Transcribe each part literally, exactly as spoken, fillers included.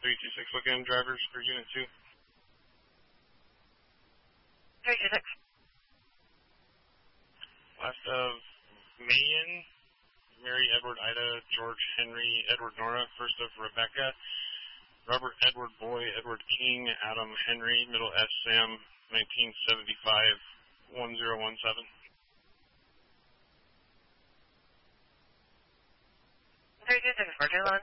three two six, looking drivers for Unit two. three two six. Last of Mayan, Mary, Edward, Ida, George, Henry, Edward, Nora. First of Rebecca, Robert, Edward, Boy, Edward, King, Adam, Henry. Middle S, Sam, nineteen seventy-five, one zero one seven. three two six, four two one.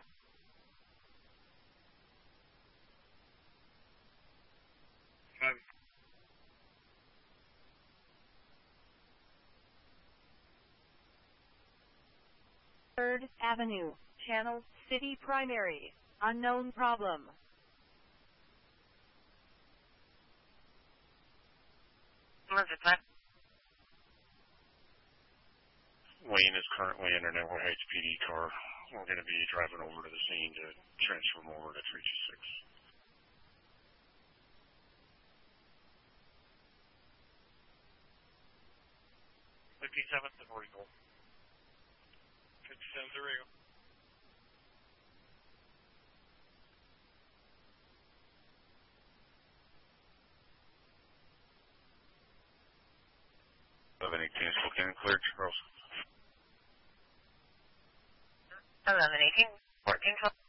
Third Avenue, Channel City Primary, unknown problem. What's it, time? Wayne is currently in an N Y H P D car. We're going to be driving over to the scene to transfer him over to three two six. fifty-seventh and Regal. fifty-seventh and Regal. eleven eighteen is Spokane, cleared, Charles. eleven eighteen, fourteen twelve.